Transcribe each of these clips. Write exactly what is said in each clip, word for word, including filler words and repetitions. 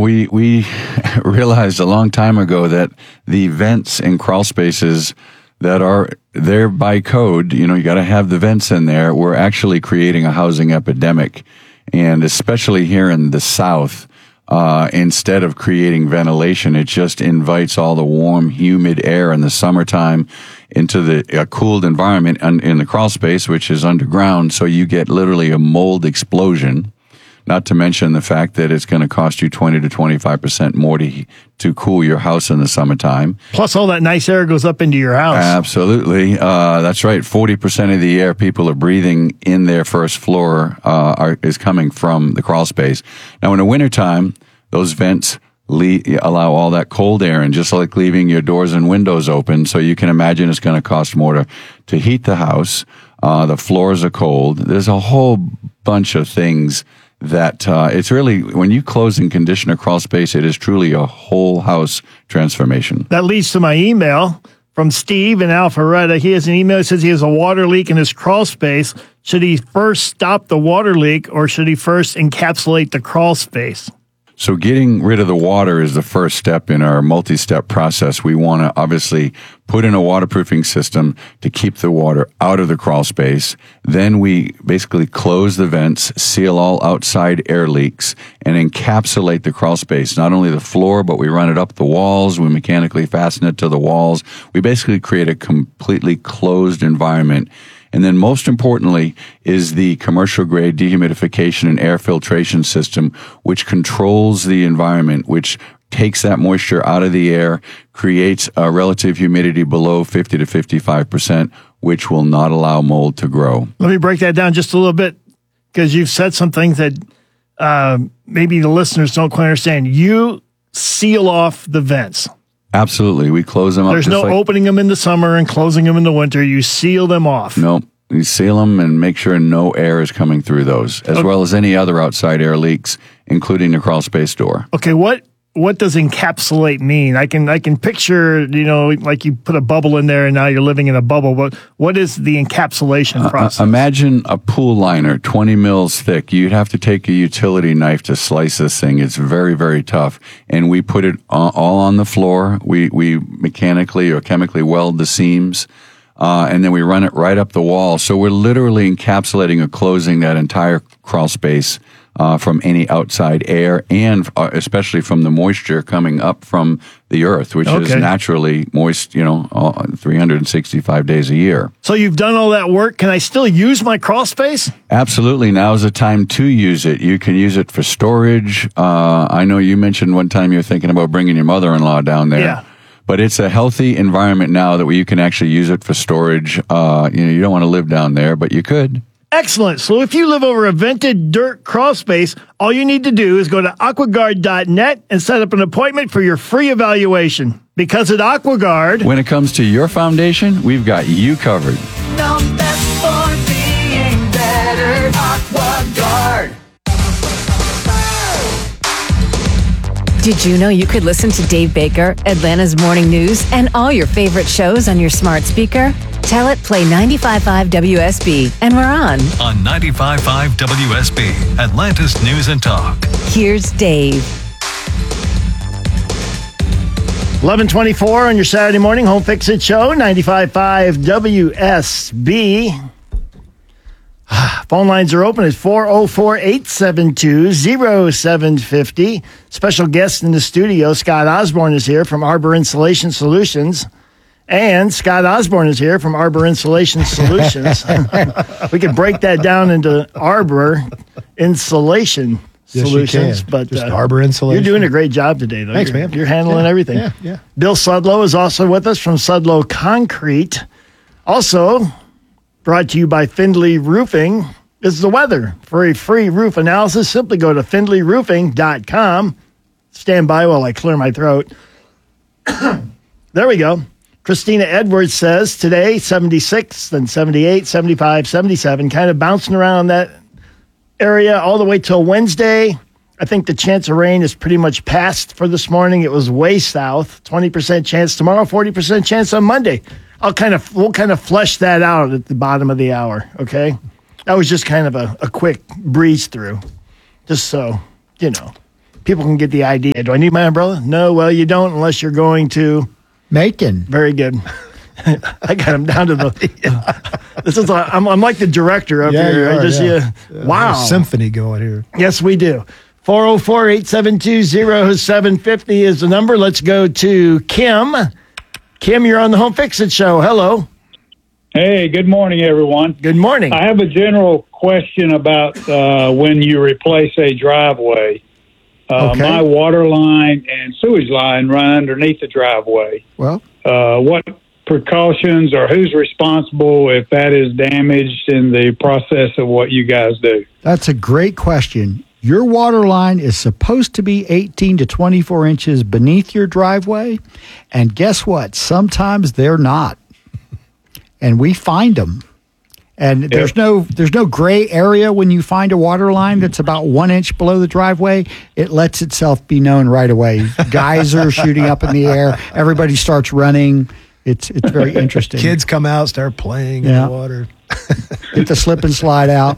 we we realized a long time ago that the vents and crawl spaces that are there by code, you know, you got to have the vents in there. We're actually creating a housing epidemic, and especially here in the South. Uh, instead of creating ventilation, it just invites all the warm, humid air in the summertime into the uh, cooled environment un- in the crawl space, which is underground. So you get literally a mold explosion. Not to mention the fact that it's going to cost you twenty to twenty-five percent more to to cool your house in the summertime. Plus, all that nice air goes up into your house. Absolutely. Uh, that's right. forty percent of the air people are breathing in their first floor uh, are, is coming from the crawl space. Now, in the wintertime, those vents le- allow all that cold air in, just like leaving your doors and windows open. So you can imagine it's going to cost more to, to heat the house. Uh, the floors are cold. There's a whole bunch of things that uh, it's really, when you close and condition a crawl space, it is truly a whole house transformation. That leads to my email from Steve in Alpharetta. He has an email that says he has a water leak in his crawl space. Should he first stop the water leak, or should he first encapsulate the crawl space? So getting rid of the water is the first step in our multi-step process. We want to obviously put in a waterproofing system to keep the water out of the crawl space. Then we basically close the vents, seal all outside air leaks, and encapsulate the crawl space. Not only the floor, but we run it up the walls. We mechanically fasten it to the walls. We basically create a completely closed environment. And then most importantly is the commercial-grade dehumidification and air filtration system, which controls the environment, which takes that moisture out of the air, creates a relative humidity below fifty to fifty-five percent, which will not allow mold to grow. Let me break that down just a little bit, because you've said some things that uh, maybe the listeners don't quite understand. You seal off the vents. Absolutely. We close them up. There's no like, opening them in the summer and closing them in the winter. You seal them off. No, you seal them and make sure no air is coming through those, as okay. well as any other outside air leaks, including the crawl space door. Okay, what what does encapsulate mean? I can I can picture, you know, like you put a bubble in there and now you're living in a bubble. But what is the encapsulation process? Uh, imagine a pool liner, twenty mils thick. You'd have to take a utility knife to slice this thing. It's very, very tough. And we put it all on the floor. We, we mechanically or chemically weld the seams. Uh, and then we run it right up the wall. So we're literally encapsulating or closing that entire crawl space Uh, from any outside air, and uh, especially from the moisture coming up from the earth, which okay. is naturally moist, you know, uh, three hundred sixty-five days a year. So you've done all that work. Can I still use my crawl space? Absolutely. Now's the time to use it. You can use it for storage. Uh, I know you mentioned one time you're thinking about bringing your mother-in-law down there. Yeah. But it's a healthy environment now that you can actually use it for storage. Uh, you know, you don't want to live down there, but you could. Excellent. So if you live over a vented dirt crawl space, all you need to do is go to aquaguard dot net and set up an appointment for your free evaluation. Because at AquaGuard, when it comes to your foundation, we've got you covered. No best for being better, AquaGuard. Did you know you could listen to Dave Baker, Atlanta's Morning News, and all your favorite shows on your smart speaker? Tell it, play ninety-five point five W S B, and we're on. On ninety-five point five W S B, Atlanta's News and Talk. Here's Dave. eleven twenty-four on your Saturday morning Home Fix It Show, ninety-five point five W S B. Phone lines are open at four oh four, eight seven two, oh seven five oh. Special guest in the studio, Scott Osborne, is here from Arbor Insulation Solutions. And Scott Osborne is here from Arbor Insulation Solutions. We could break that down into Arbor Insulation yes, Solutions. You can. But Just uh, Arbor Insulation. You're doing a great job today, though. Thanks, you're, man. You're handling yeah. everything. Yeah, yeah. Bill Sudlow is also with us from Sudlow Concrete. Also brought to you by Findlay Roofing is the weather. For a free roof analysis, simply go to findlay roofing dot com. Stand by while I clear my throat. There we go. Christina Edwards says today, seventy-six, then seventy-eight, seventy-five, seventy-seven, kind of bouncing around that area all the way till Wednesday. I think the chance of rain is pretty much past for this morning. It was way south, twenty percent chance tomorrow, forty percent chance on Monday. I'll kind of, we'll kind of flesh that out at the bottom of the hour, okay? That was just kind of a, a quick breeze through, just so, you know. people can get the idea. Do I need my umbrella? No, well, you don't unless you're going to Macon. Very good. I got him down to the. This is. A, I'm, I'm like the director up yeah, here. Are, I just yeah. yeah. Wow, symphony going here. Yes, we do. four oh four, eight seven two, oh seven five oh is the number. Let's go to Kim. Kim, you're on the Home Fix It Show. Hello. Hey, good morning, everyone. Good morning. I have a general question about uh, when you replace a driveway. Uh, okay. My water line and sewage line run underneath the driveway. Well, uh, what precautions or who's responsible if that is damaged in the process of what you guys do? That's a great question. Your water line is supposed to be eighteen to twenty-four inches beneath your driveway. And guess what? Sometimes they're not. And we find them. And yep. there's no there's no gray area when you find a water line that's about one inch below the driveway. It lets itself be known right away. Geysers shooting up in the air. Everybody starts running. It's it's very interesting. Kids come out, start playing yeah. in the water. Get the slip and slide out.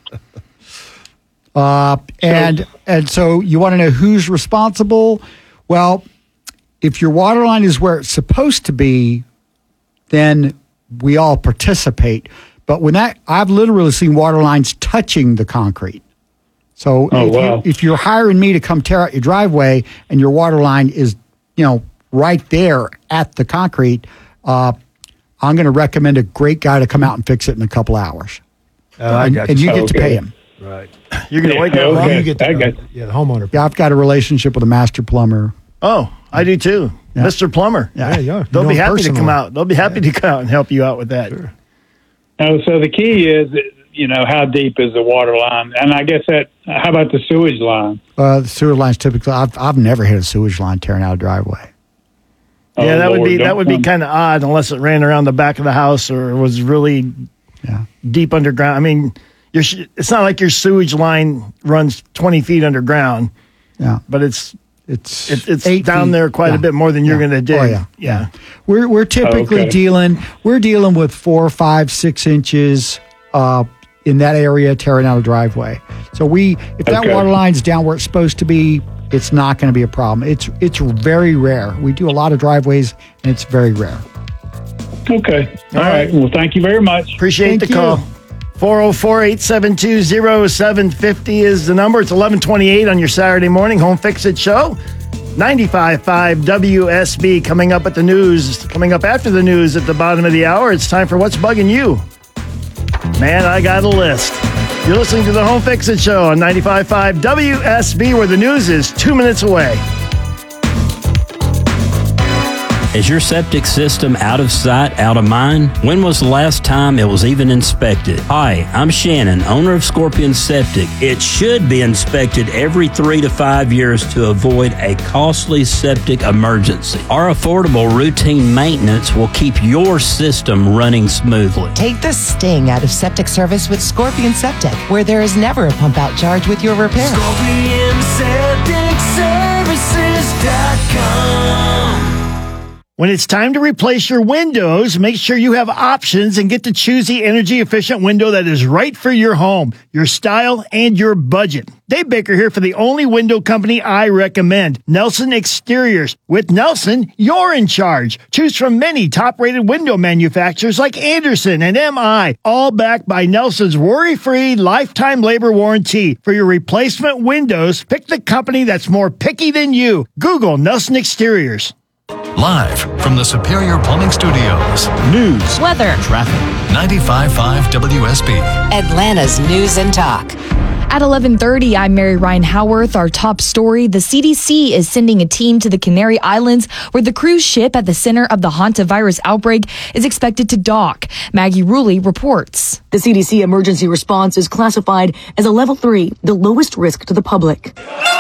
Uh, and and so you want to know who's responsible? Well, if your water line is where it's supposed to be, then we all participate. But when that, I've literally seen water lines touching the concrete. So oh, if, wow. you, if you're hiring me to come tear out your driveway and your water line is, you know, right there at the concrete, uh, I'm going to recommend a great guy to come out and fix it in a couple hours. Uh, I and, got and you you. get okay. to pay him. Right. You're going to Yeah, wake up. okay. Well, You get the, I got yeah, the homeowner. Yeah, I've got a relationship with a master plumber. Oh, I do too. Yeah. Mister Plumber. Yeah, Yeah, you are. They'll You be know him happy to personally. come out. They'll be happy to come out and help you out with that. Sure. Oh, so the key is, you know, how deep is the water line? And I guess that, how about the sewage line? Uh, the sewer lines typically, I've, I've never hit a sewage line tearing out a driveway. Yeah, Oh, that would Lord, be that don't would be come- kind of odd unless it ran around the back of the house or was really Yeah. deep underground. I mean, your sh- it's not like your sewage line runs twenty feet underground, Yeah. but it's It's it, it's eight down feet. there quite Yeah. a bit more than you're Yeah. going to dig. Oh, yeah. yeah. We're we're typically Okay. dealing we're dealing with four, five, six inches uh, in that area tearing out a driveway. So we if that Okay. water line's down where it's supposed to be, it's not going to be a problem. It's it's very rare. We do a lot of driveways, and it's very rare. Okay. All right. right. Well, thank you very much. Appreciate Thank the you. call. four oh four, eight seven two, oh seven five oh is the number. It's eleven twenty-eight on your Saturday morning Home Fix It show. ninety-five point five W S B coming up at the news. Coming up after the news at the bottom of the hour. It's time for What's Bugging You. Man, I got a list. You're listening to the Home Fix It show on ninety-five point five W S B, where the news is two minutes away. Is your septic system out of sight, out of mind? When was the last time it was even inspected? Hi, I'm Shannon, owner of Scorpion Septic. It should be inspected every three to five years to avoid a costly septic emergency. Our affordable routine maintenance will keep your system running smoothly. Take the sting out of septic service with Scorpion Septic, where there is never a pump out charge with your repair. Scorpion Septic Services dot com. When it's time to replace your windows, make sure you have options and get to choose the energy efficient window that is right for your home, your style, and your budget. Dave Baker here for the only window company I recommend, Nelson Exteriors. With Nelson, you're in charge. Choose from many top-rated window manufacturers like Anderson and M I, all backed by Nelson's worry-free lifetime labor warranty. For your replacement windows, pick the company that's more picky than you. Google Nelson Exteriors. Live from the Superior Plumbing Studios. News, weather, Traffic. ninety-five point five W S B. Atlanta's News and Talk. At eleven thirty, I'm Mary Ryan Howarth. Our top story, the C D C is sending a team to the Canary Islands where the cruise ship at the center of the hantavirus outbreak is expected to dock. Maggie Ruley reports. The C D C emergency response is classified as a level three, the lowest risk to the public.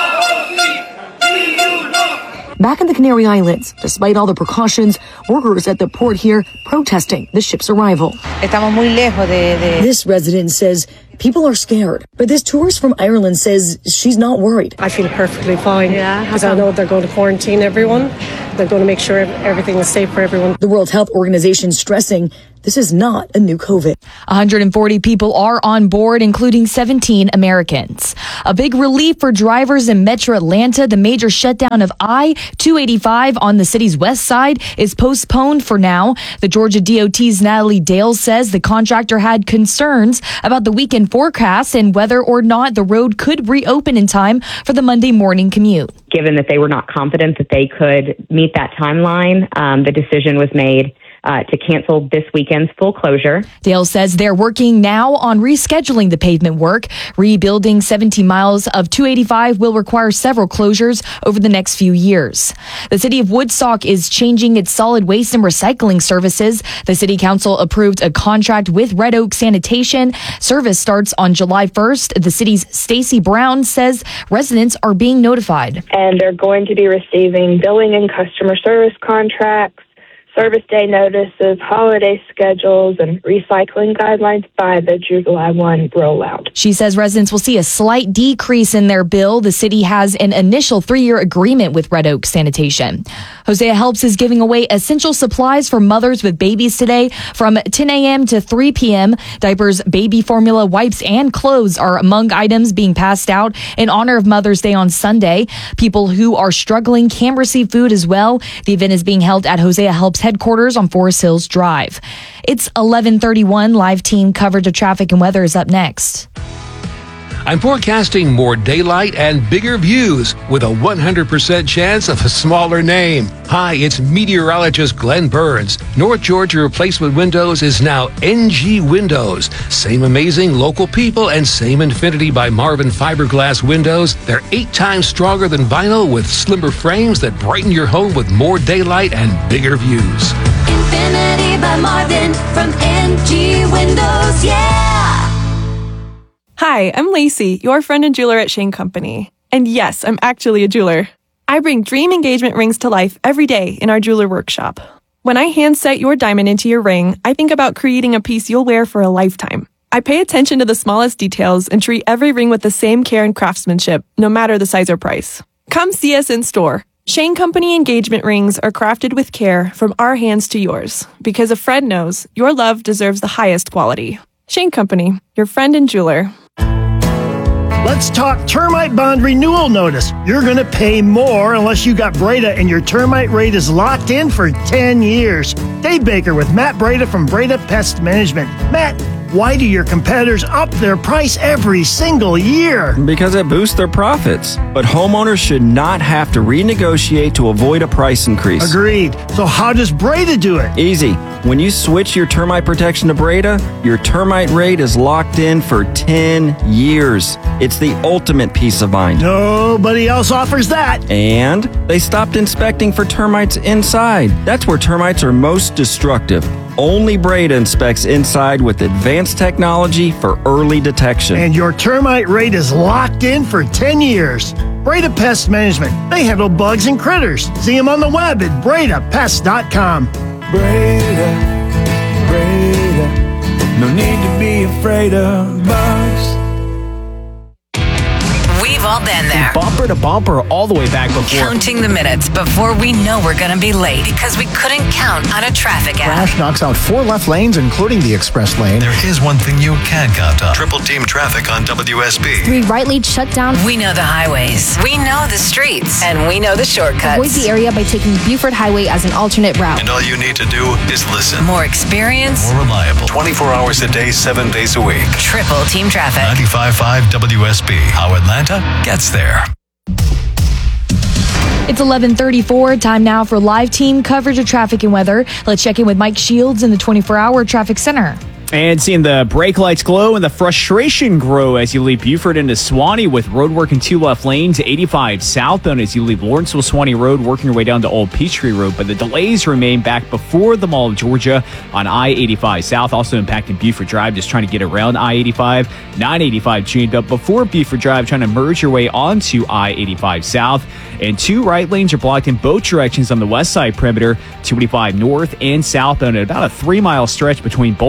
Back in the Canary Islands, despite all the precautions, workers at the port here protesting the ship's arrival. Estamos muy lejos de, de... This resident says People are scared. But this tourist from Ireland says she's not worried. I feel perfectly fine. Yeah. Because I know they're going to quarantine everyone. They're going to make sure everything is safe for everyone. The World Health Organization stressing this is not a new COVID. one hundred forty people are on board, including seventeen Americans. A big relief for drivers in Metro Atlanta. The major shutdown of I two eighty-five on the city's west side is postponed for now. The Georgia D O T's Natalie Dale says the contractor had concerns about the weekend forecast and whether or not the road could reopen in time for the Monday morning commute. Given that they were not confident that they could meet that timeline, um, the decision was made Uh, to cancel this weekend's full closure. Dale says they're working now on rescheduling the pavement work. Rebuilding seventeen miles of two eighty-five will require several closures over the next few years. The city of Woodstock is changing its solid waste and recycling services. The city council approved a contract with Red Oak Sanitation. Service starts on July first. The city's Stacy Brown says residents are being notified. And they're going to be receiving billing and customer service contracts, service day notices, holiday schedules, and recycling guidelines by the July first rollout. She says residents will see a slight decrease in their bill. The city has an initial three-year agreement with Red Oak Sanitation. Hosea Helps is giving away essential supplies for mothers with babies today from ten a.m. to three p.m. Diapers, baby formula, wipes, and clothes are among items being passed out in honor of Mother's Day on Sunday. People who are struggling can receive food as well. The event is being held at Hosea Helps headquarters on Forest Hills Drive. It's eleven thirty-one. Live team coverage of traffic and weather is up next. I'm forecasting more daylight and bigger views with a one hundred percent chance of a smaller name. Hi, it's meteorologist Glenn Burns. North Georgia Replacement Windows is now N G Windows. Same amazing local people and same Infinity by Marvin fiberglass windows. They're eight times stronger than vinyl with slimmer frames that brighten your home with more daylight and bigger views. Infinity by Marvin from N G Windows, yeah! Hi, I'm Lacey, your friend and jeweler at Shane Company. And yes, I'm actually a jeweler. I bring dream engagement rings to life every day in our jeweler workshop. When I hand set your diamond into your ring, I think about creating a piece you'll wear for a lifetime. I pay attention to the smallest details and treat every ring with the same care and craftsmanship, no matter the size or price. Come see us in store. Shane Company engagement rings are crafted with care from our hands to yours, because a friend knows your love deserves the highest quality. Shane Company, your friend and jeweler. Let's talk termite bond renewal notice. You're going to pay more unless you got Breda and your termite rate is locked in for ten years. Dave Baker with Matt Breda from Breda Pest Management. Matt, why do your competitors up their price every single year? Because it boosts their profits. But homeowners should not have to renegotiate to avoid a price increase. Agreed. So how does Breda do it? Easy. When you switch your termite protection to Breda, your termite rate is locked in for ten years. It's the ultimate peace of mind. Nobody else offers that. And they stopped inspecting for termites inside. That's where termites are most destructive. Only Breda inspects inside with advanced technology for early detection. And your termite rate is locked in for ten years. Breda Pest Management. They handle bugs and critters. See them on the web at breda pest dot com. Breda, Breda, no need to be afraid of bugs. We've all been there. Bumper to bumper all the way back before. Counting the minutes before we know we're going to be late because we couldn't count on a traffic app. Crash knocks out four left lanes, including the express lane. There is one thing you can count on. Triple team traffic on W S B. Three right lanes shut down. We know the highways. We know the streets. And we know the shortcuts. Avoid the area by taking Buford Highway as an alternate route. And all you need to do is listen. More experience. More reliable. twenty-four hours a day, seven days a week. Triple team traffic. ninety-five point five W S B. How Atlanta gets there. It's eleven thirty-four. Time now for live team coverage of traffic and weather. Let's check in with Mike Shields in the twenty-four hour traffic center. And seeing the brake lights glow and the frustration grow as you leave Buford into Suwanee with road work in two left lanes, eighty-five southbound as you leave Lawrenceville Suwanee Road, working your way down to Old Peachtree Road. But the delays remain back before the Mall of Georgia on I eighty-five South, also impacting Buford Drive, just trying to get around I eighty-five. nine eighty-five tuned up before Buford Drive, trying to merge your way onto I eighty-five South. And two right lanes are blocked in both directions on the west side perimeter, two eighty-five north and southbound at about a three-mile stretch between Bolton Road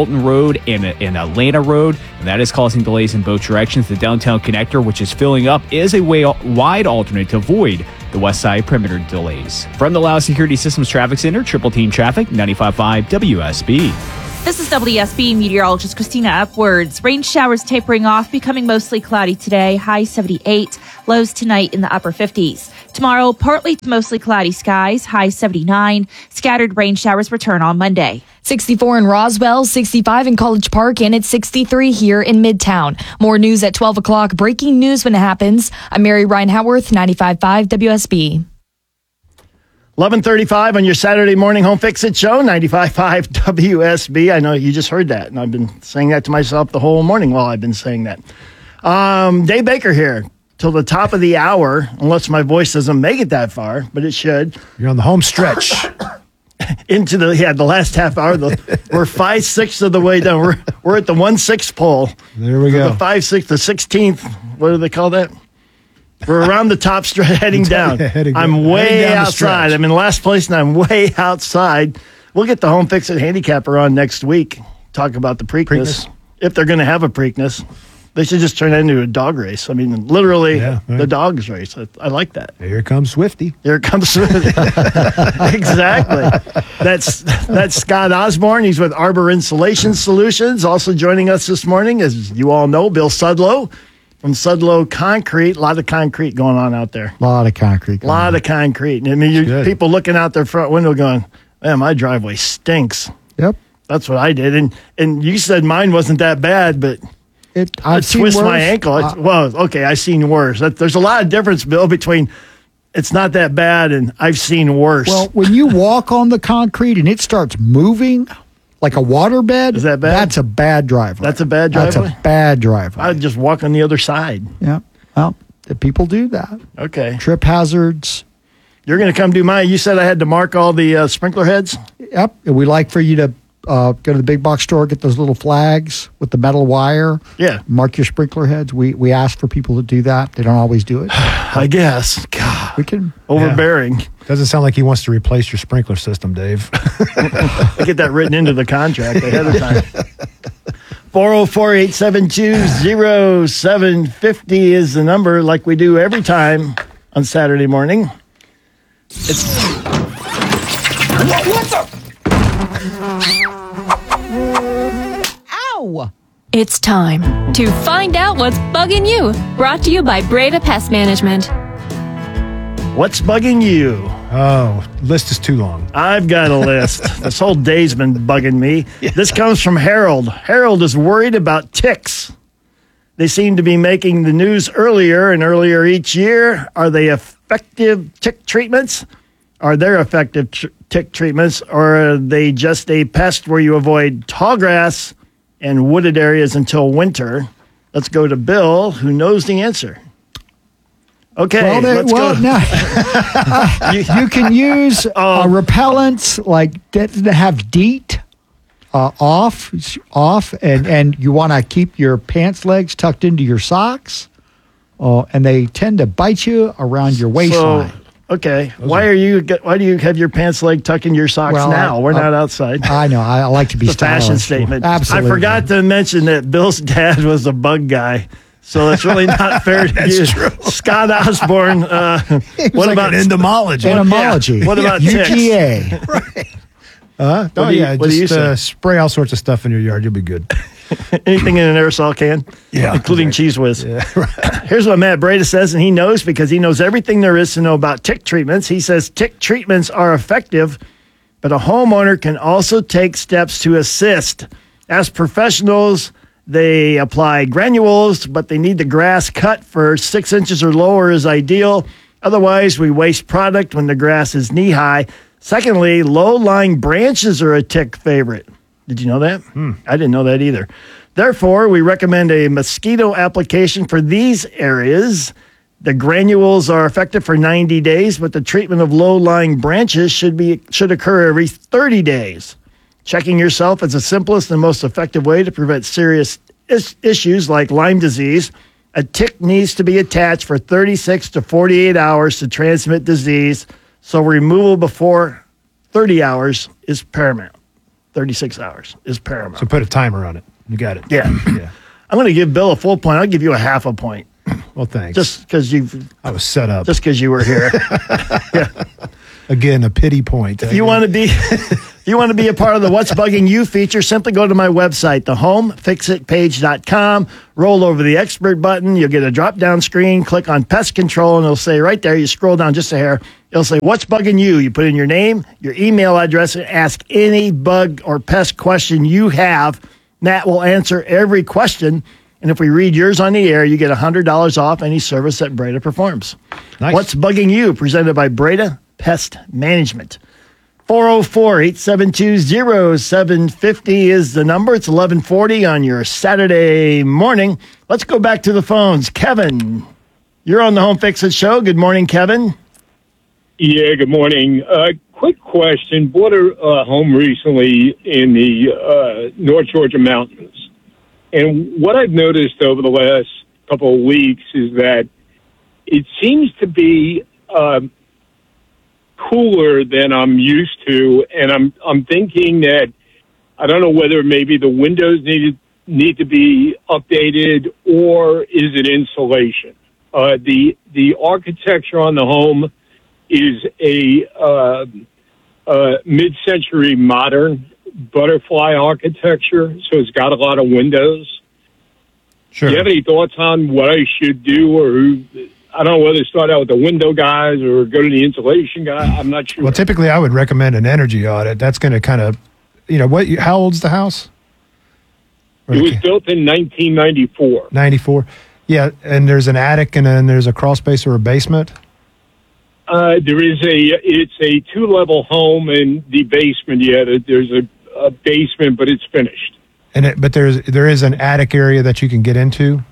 Road and, and Atlanta Road, and that is causing delays in both directions. The downtown connector, which is filling up, is a way wide alternate to avoid the west side perimeter delays. From the Loud Security Systems Traffic Center, Triple Team Traffic, ninety-five point five W S B. This is W S B meteorologist Christina Upwards. Rain showers tapering off, becoming mostly cloudy today. High seventy-eight, lows tonight in the upper fifties. Tomorrow, partly to mostly cloudy skies. High seventy-nine. Scattered rain showers return on Monday. sixty-four in Roswell, sixty-five in College Park, and it's sixty-three here in Midtown. More news at twelve o'clock. Breaking news when it happens. I'm Mary Ryan Howarth, ninety-five point five W S B. eleven thirty-five on your Saturday morning Home Fix It show, ninety-five point five W S B. I know you just heard that, and I've been saying that to myself the whole morning while I've been saying that. Um, Dave Baker here till the top of the hour, unless my voice doesn't make it that far, but it should. You're on the home stretch. Into the, yeah, the last half hour. The, we're five sixths of the way down. We're, we're at the one six pole. There we go. The five six, the sixteenth, what do they call that? We're around the top stretch, heading down. Yeah, heading I'm down. way Heading down the outside. stretch. I'm in last place, and I'm way outside. We'll get the Home Fix It handicapper on next week. Talk about the Preakness. Preakness. If they're going to have a Preakness. They should just turn that into a dog race. I mean, literally, Yeah, right. the dogs race. I, I like that. Here comes Swifty. Here comes exactly. That's that's Scott Osborne. He's with Arbor Insulation Solutions. Also joining us this morning, as you all know, Bill Sudlow from Sudlow Concrete. A lot of concrete going on out there. A lot of concrete. A lot of concrete. I mean, you, people looking out their front window going, "Man, my driveway stinks." Yep. That's what I did. And and you said mine wasn't that bad, but it I I've seen twist worse. my ankle. It's, Uh, well, okay, I've seen worse. That, there's a lot of difference, Bill, between it's not that bad and I've seen worse. Well, when you walk on the concrete and it starts moving like a waterbed, is that bad? That's a bad driveway. That's a bad driveway? That's a bad driveway. I'd just walk on the other side. Yeah. Well, the people do that. Okay. Trip hazards. You're going to come do mine. You said I had to mark all the uh, sprinkler heads? Yep. And we like for you to uh, go to the big box store, get those little flags with the metal wire. Yeah. Mark your sprinkler heads. We we ask for people to do that. They don't always do it. I guess. God. We can. Overbearing. Yeah. Doesn't sound like he wants to replace your sprinkler system, Dave. I get that written into the contract ahead of time. four oh four, eight seven two, oh seven five oh is the number, like we do every time on Saturday morning. It's What, what the? Ow! It's time to find out what's bugging you. Brought to you by Breda Pest Management. What's bugging you? Oh, list is too long. I've got a list. This whole day's been bugging me. Yeah. This comes from Harold. Harold is worried about ticks. They seem to be making the news earlier and earlier each year. Are they effective tick treatments? Are there effective tr- tick treatments, or are they just a pest where you avoid tall grass and wooded areas until winter? Let's go to Bill, who knows the answer. Okay, well, they, let's well, go. No. you, you can use uh, repellents like that that have DEET uh, off, off, and, and you want to keep your pants legs tucked into your socks, uh, and they tend to bite you around your waistline. So, okay, Those why are you? Why do you have your pants leg tucked in your socks well, now? I, We're I, not outside. I know. I, I like to be it's a fashion stylish. statement. Absolutely. I forgot to mention that Bill's dad was a bug guy. So it's really not fair to That's you. True. Scott Osborne. Uh, what like about entomology? Entomology. Yeah. What about U ticks? G A. Right. Uh, oh, do you, yeah. Just uh, spray all sorts of stuff in your yard. You'll be good. Anything in an aerosol can? Yeah. Including right. Cheese Whiz. Yeah, right. Here's what Matt Breda says, and he knows because he knows everything there is to know about tick treatments. He says tick treatments are effective, but a homeowner can also take steps to assist. As professionals, they apply granules, but they need the grass cut first. Six inches or lower is ideal. Otherwise, we waste product when the grass is knee-high. Secondly, low-lying branches are a tick favorite. Did you know that? Hmm. I didn't know that either. Therefore, we recommend a mosquito application for these areas. The granules are effective for ninety days, but the treatment of low-lying branches should be should occur every thirty days. Checking yourself is the simplest and most effective way to prevent serious is- issues like Lyme disease. A tick needs to be attached for thirty-six to forty-eight hours to transmit disease, so removal before thirty hours is paramount. thirty-six hours is paramount. So put a timer on it. You got it. Yeah. Yeah. I'm going to give Bill a full point. I'll give you a half a point. Well, thanks. Just because you've. I was set up. Just because you were here. Yeah. Again, a pity point. If you want to be, if you want to be a part of the What's Bugging You feature, simply go to my website, the home fix it page dot com. Roll over the expert button. You'll get a drop down screen. Click on pest control, and it'll say right there. You scroll down just a hair. It'll say What's Bugging You. You put in your name, your email address, and ask any bug or pest question you have. Matt will answer every question. And if we read yours on the air, you get one hundred dollars off any service that Breda performs. Nice. What's Bugging You? Presented by Breda Pest Management. four oh four, eight seven two, oh seven five oh is the number. It's eleven forty on your Saturday morning. Let's go back to the phones. Kevin, you're on the Home Fix It Show. Good morning, Kevin. Yeah, good morning. Uh, quick question. Bought a uh, home recently in the uh, North Georgia mountains. And what I've noticed over the last couple of weeks is that it seems to be uh, cooler than I'm used to. And I'm I'm thinking that, I don't know whether maybe the windows need, need to be updated or is it insulation? Uh, the, the architecture on the home is a uh, uh, mid-century modern butterfly architecture, so it's got a lot of windows. Sure. Do you have any thoughts on what I should do, or who? I don't know whether to start out with the window guys or go to the insulation guy. I'm not sure. Well, typically I would recommend an energy audit. That's going to kind of, you know, what? How old's the house? It was built in nineteen ninety-four. ninety-four. Yeah, and there's an attic and then there's a crawl space or a basement. Uh, there is a, it's a two-level home, and the basement, yeah, there's a, a basement, but it's finished. And it, but there's there is an attic area that you can get into.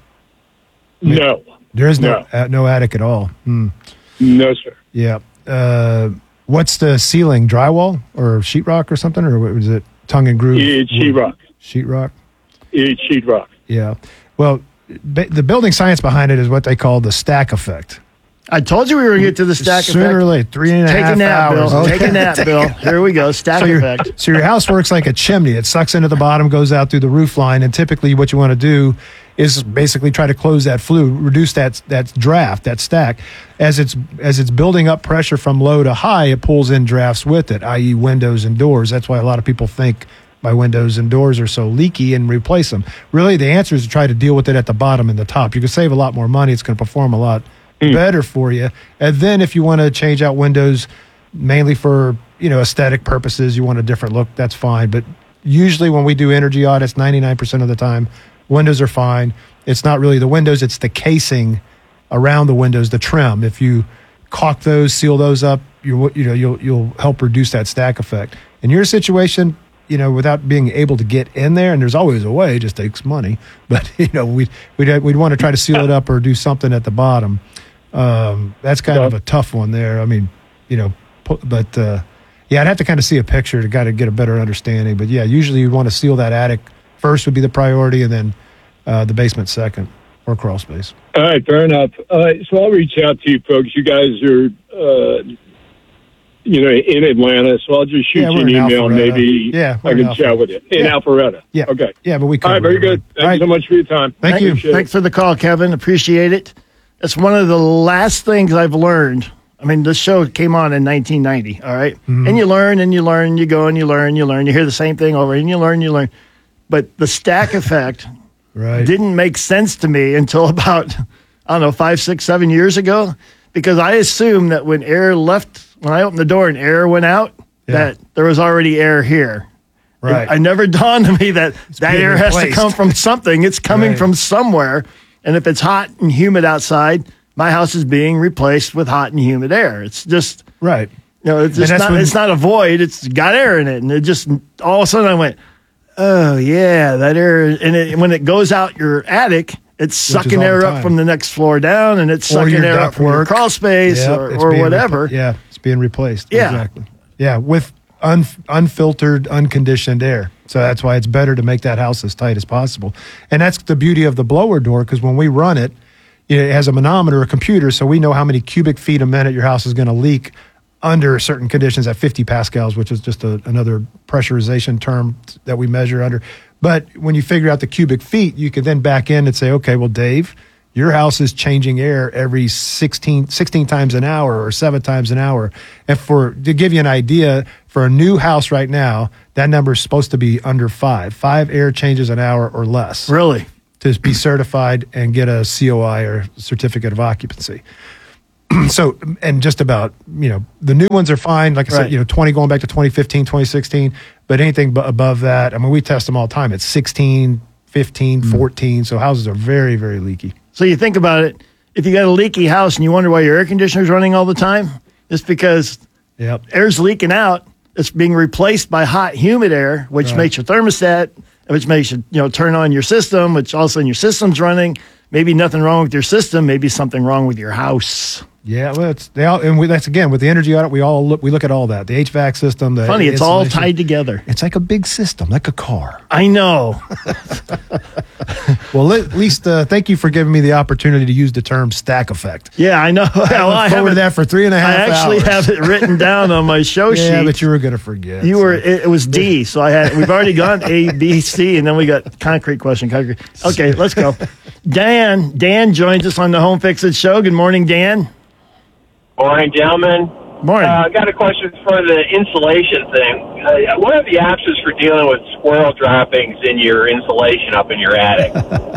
No, there is no no, uh, no attic at all. Hmm. No, sir. Yeah. Uh, what's the ceiling? Drywall or sheetrock or something, or what was it? Tongue and groove. It's sheetrock. Sheetrock. It's sheetrock. Yeah. Well, ba- the building science behind it is what they call the stack effect. I told you we were going to get to the stack Sooner effect. or late, three and a Take half a nap, hours. Bill. Okay. Take a nap, Bill. Here we go. Stack so your, effect. So your house works like a chimney. It sucks into the bottom, goes out through the roof line, and typically what you want to do is basically try to close that flue, reduce that that draft, that stack. As it's as it's building up pressure from low to high, it pulls in drafts with it, that is windows and doors. That's why a lot of people think my windows and doors are so leaky and replace them. Really, the answer is to try to deal with it at the bottom and the top. You can save a lot more money. It's going to perform a lot better for you. And then if you want to change out windows mainly for, you know, aesthetic purposes, you want a different look, that's fine. But usually when we do energy audits, ninety-nine percent of the time, windows are fine. It's not really the windows, it's the casing around the windows, the trim. If you caulk those, seal those up, you you know, you'll you'll help reduce that stack effect. In your situation, you know, without being able to get in there, and there's always a way, it just takes money. But, you know, we'd, we'd, we'd want to try to seal it up or do something at the bottom. Um, that's kind of a tough one there. I mean, you know, but uh, yeah, I'd have to kind of see a picture to kind of get a better understanding. But yeah, usually you want to seal that attic first would be the priority, and then uh, the basement second, or crawl space. All right, fair enough. Uh, so I'll reach out to you folks. You guys are, uh, you know, in Atlanta, so I'll just shoot Yeah, you we're an in email. Alpharetta. Maybe Yeah, we're I in can Alpharetta. chat with you in Yeah. Alpharetta. Yeah. Okay. Yeah, but we All right, cover very it. good. Thank All you so much for your time. Thank you. Appreciate it. Thanks for the call, Kevin. Appreciate it. It's one of the last things I've learned. I mean, this show came on in nineteen ninety, all right? Mm-hmm. And you learn and you learn, you go and you learn, you learn. You hear the same thing over and you learn, you learn. But the stack effect right. didn't make sense to me until about, I don't know, five, six, seven years ago, because I assumed that when air left, when I opened the door and air went out, Yeah. that there was already air here. Right. It, I never dawned on me that that being air has to replaced. come from something. It's coming Right. from somewhere. And if it's hot and humid outside, my house is being replaced with hot and humid air. It's just right. You know, it's And just that's not. when- it's not a void. It's got air in it, and it just all of a sudden I went, oh yeah, that air. And it, when it goes out your attic, it's is sucking all the air up time. from the next floor down, and it's Or sucking your air up from your ductwork. crawl space Yep, or, it's or being whatever. repl- yeah, it's being replaced. Yeah. Exactly. Yeah, with un- unfiltered, unconditioned air. So that's why it's better to make that house as tight as possible. And that's the beauty of the blower door, because when we run it, it has a manometer, a computer, so we know how many cubic feet a minute your house is going to leak under certain conditions at fifty pascals, which is just a, another pressurization term that we measure under. But when you figure out the cubic feet, you can then back in and say, okay, well, Dave, your house is changing air every sixteen, sixteen times an hour or seven times an hour. And for to give you an idea, for a new house right now, that number is supposed to be under five. Five air changes an hour or less. Really? To be certified and get a C O I or certificate of occupancy. So, and just about, you know, the new ones are fine. Like I Right. said, you know, twenty going back to twenty fifteen, twenty sixteen, but anything b- above that, I mean, we test them all the time. It's sixteen, fifteen, fourteen. So houses are very, very leaky. So you think about it, if you got a leaky house and you wonder why your air conditioner's running all the time, it's because Yep. air's leaking out. It's being replaced by hot, humid air, which Right. makes your thermostat, which makes you, you know, turn on your system, which all of a sudden your system's running. Maybe nothing wrong with your system. Maybe something wrong with your house. Yeah, well, it's they all, and we, that's again with the energy audit. We all look, we look at all that. The H V A C system. The Funny, it's all installation. tied together. It's like a big system, like a car. I know. Well, at least uh, thank you for giving me the opportunity to use the term stack effect. Yeah, I know. I look I forward to haven't- that for three and a half I actually hours. have it written down on my show sheet. Yeah, but you were going to forget. You were. It, it was D, so I had. We've already gone A, B, C, and then we got concrete question. Concrete. Okay, let's go. Dan. Dan joins us on the Home Fix It show. Good morning, Dan. Morning, gentlemen. Morning. Uh, I got a question for the insulation thing. Uh, what are the options for dealing with squirrel droppings in your insulation up in your attic?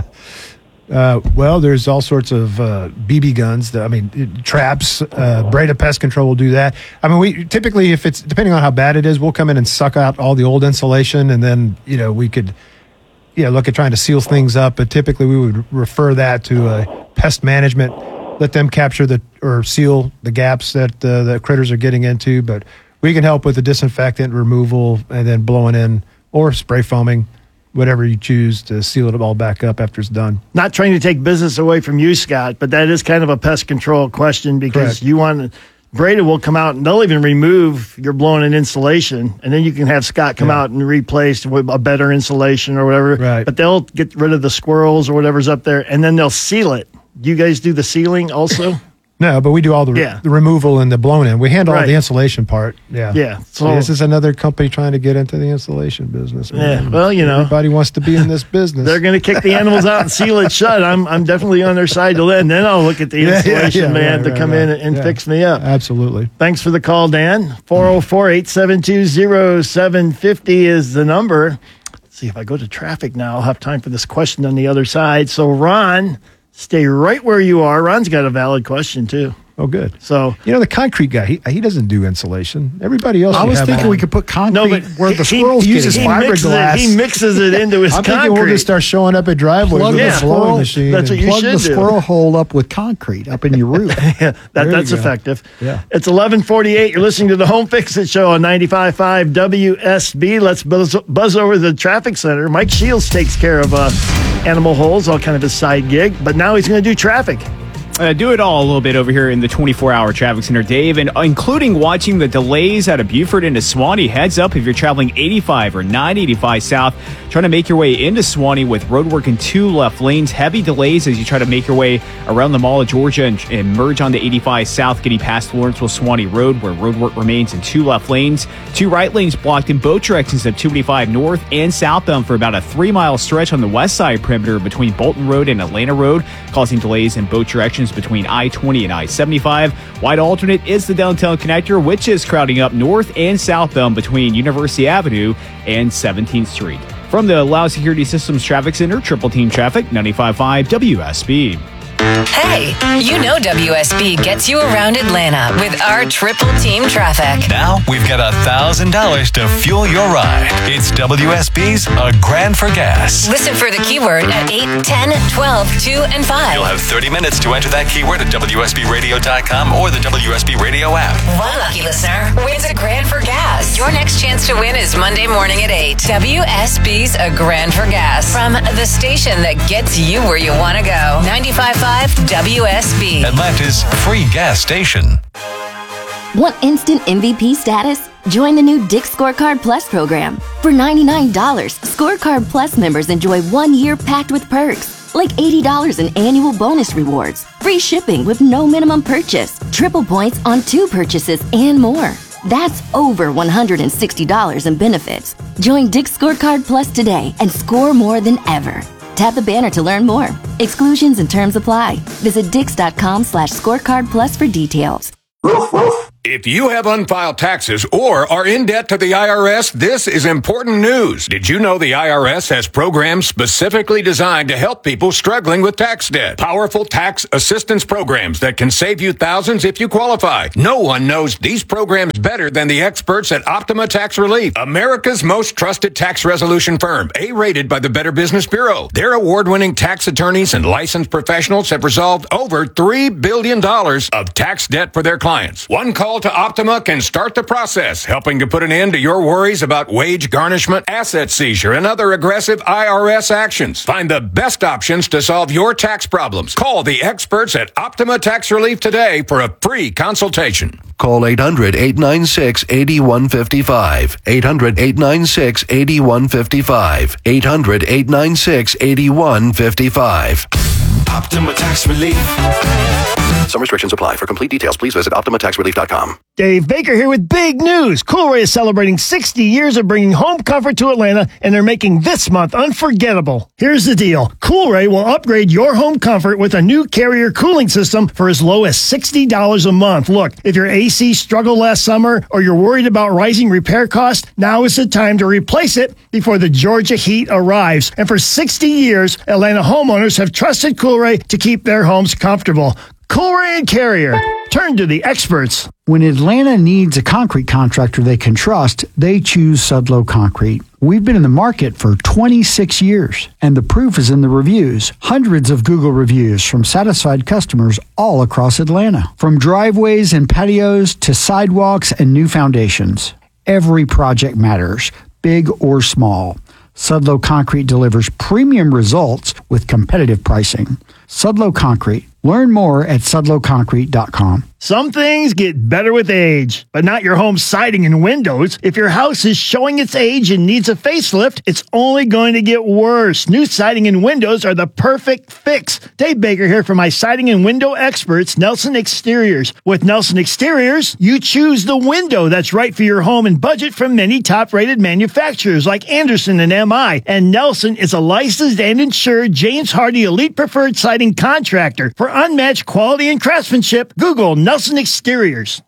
Uh, well, there's all sorts of uh, B B guns. That, I mean, it- traps. Uh, Breda Pest Control will do that. I mean, we typically, if it's depending on how bad it is, we'll come in and suck out all the old insulation, and then you know we could, you know, look at trying to seal things up. But typically, we would refer that to uh, pest management. Let them capture the or seal the gaps that uh, the critters are getting into. But we can help with the disinfectant removal and then blowing in or spray foaming, whatever you choose to seal it all back up after it's done. Not trying to take business away from you, Scott, but that is kind of a pest control question because Correct. you want Breda will come out and they'll even remove your blown in insulation, and then you can have Scott come Yeah. out and replace with a better insulation or whatever. Right. But they'll get rid of the squirrels or whatever's up there, and then they'll seal it. Do you guys do the sealing also? No, but we do all the, Yeah. the removal and the blown in. We handle all Right. the insulation part. Yeah. Yeah, So so- this is another company trying to get into the insulation business. Yeah, man. well, you know. Everybody wants to be in this business. They're going to kick the animals out and seal it shut. I'm I'm definitely on their side to then. Then I'll look at the Yeah, yeah, insulation yeah, man right, to right, come right. in and, and Yeah. fix me up. Absolutely. Thanks for the call, Dan. four oh four, eight seven two, oh seven five oh is the number. Let's see if I go to traffic now. I'll have time for this question on the other side. So, Ron, stay right where you are. Ron's got a valid question, too. Oh, good. So, You know, the concrete guy, he, he doesn't do insulation. Everybody else. I you was have thinking on- we could put concrete No, but where the he- squirrels he get uses in. he mixes, it, fiberglass. he mixes it into his I'm concrete. thinking we'll just start showing up at driveways Plug with the a blowing squirrel- machine. that's what and- you Plug should the do. squirrel hole up with concrete up in your roof. Yeah, that, There you that's go. effective. Yeah. It's eleven forty-eight. You're listening to the Home Fix It Show on ninety-five point five W S B. Let's buzz, buzz over to the traffic center. Mike Shields takes care of uh, animal holes, all kind of his side gig, but now he's going to do traffic. Uh, do it all a little bit over here in the twenty-four hour traffic center, Dave, and including watching the delays out of Buford into Swanee. Heads up if you're traveling eighty-five or nine eighty-five south, trying to make your way into Swanee with roadwork in two left lanes. Heavy delays as you try to make your way around the Mall of Georgia and, and merge onto eighty-five south, getting past Lawrenceville Swanee Road, where roadwork remains in two left lanes. Two right lanes blocked in both directions of two eighty-five north and southbound for about a three mile stretch on the west side perimeter between Bolton Road and Atlanta Road, causing delays in both directions between I twenty and I seventy-five. Wide alternate is the downtown connector, which is crowding up north and southbound between University Avenue and seventeenth Street. From the Loud Security Systems Traffic Center, Triple Team Traffic, ninety-five point five W S B. Hey, you know W S B gets you around Atlanta with our triple team traffic. Now we've got a thousand dollars to fuel your ride. It's W S B's A Grand for Gas. Listen for the keyword at eight, ten, twelve, two, and five. You'll have thirty minutes to enter that keyword at W S B radio dot com or the W S B Radio app. One lucky listener wins a grand for gas. Your next chance to win is Monday morning at eight. W S B's A Grand for Gas. From the station that gets you where you want to go. ninety-five point five W S B. Atlanta's free gas station. Want instant M V P status? Join the new Dick's Scorecard Plus program. For ninety-nine dollars, Scorecard Plus members enjoy one year packed with perks, like eighty dollars in annual bonus rewards, free shipping with no minimum purchase, triple points on two purchases, and more. That's over one hundred sixty dollars in benefits. Join Dick's Scorecard Plus today and score more than ever. Tap the banner to learn more. Exclusions and terms apply. Visit dix.com slash scorecard plus for details. If you have unfiled taxes or are in debt to the I R S, this is important news. Did you know the I R S has programs specifically designed to help people struggling with tax debt? Powerful tax assistance programs that can save you thousands if you qualify. No one knows these programs better than the experts at Optima Tax Relief, America's most trusted tax resolution firm, A-rated by the Better Business Bureau. Their award-winning tax attorneys and licensed professionals have resolved over three billion dollars of tax debt for their clients. One call to Optima can start the process, helping to put an end to your worries about wage garnishment, asset seizure, and other aggressive I R S actions. Find the best options to solve your tax problems. Call the experts at Optima Tax Relief today for a free consultation. Call eight hundred, eight nine six, eight one five five. eight hundred, eight nine six, eight one five five. eight hundred, eight nine six, eight one five five. Optima Tax Relief. Some restrictions apply. For complete details, please visit optima tax relief dot com. Dave Baker here with big news. Coolray is celebrating sixty years of bringing home comfort to Atlanta, and they're making this month unforgettable. Here's the deal. Coolray will upgrade your home comfort with a new carrier cooling system for as low as sixty dollars a month. Look, if your A C struggled last summer or you're worried about rising repair costs, now is the time to replace it before the Georgia heat arrives. And for sixty years, Atlanta homeowners have trusted Coolray to keep their homes comfortable. Coolray and Carrier. Turn to the experts. When Atlanta needs a concrete contractor they can trust, they choose Sudlow Concrete. We've been in the market for twenty-six years, and the proof is in the reviews. Hundreds of Google reviews from satisfied customers all across Atlanta. From driveways and patios to sidewalks and new foundations. Every project matters, big or small. Sudlow Concrete delivers premium results with competitive pricing. Sudlow Concrete. Learn more at sudlow concrete dot com. Some things get better with age, but not your home siding and windows. If your house is showing its age and needs a facelift, it's only going to get worse. New siding and windows are the perfect fix. Dave Baker here for my siding and window experts, Nelson Exteriors. With Nelson Exteriors, you choose the window that's right for your home and budget from many top-rated manufacturers like Anderson and M I. And Nelson is a licensed and insured James Hardy Elite Preferred Siding contractor. For unmatched quality and craftsmanship, Google Nelson Exteriors.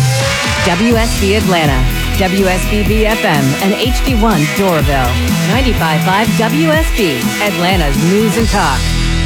W S B Atlanta, W S B B F M, and H D one Doraville. ninety-five point five W S B, Atlanta's News and Talk.